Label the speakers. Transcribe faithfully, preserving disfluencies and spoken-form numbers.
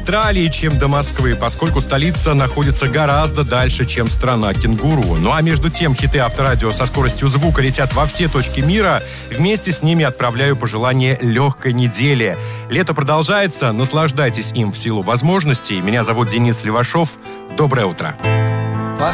Speaker 1: Австралии, чем до Москвы, поскольку столица находится гораздо дальше, чем страна кенгуру. Ну а между тем, хиты Авторадио со скоростью звука летят во все точки мира. Вместе с ними отправляю пожелание легкой недели. Лето продолжается, наслаждайтесь им в силу возможностей. Меня зовут Денис Левашов. Доброе утро.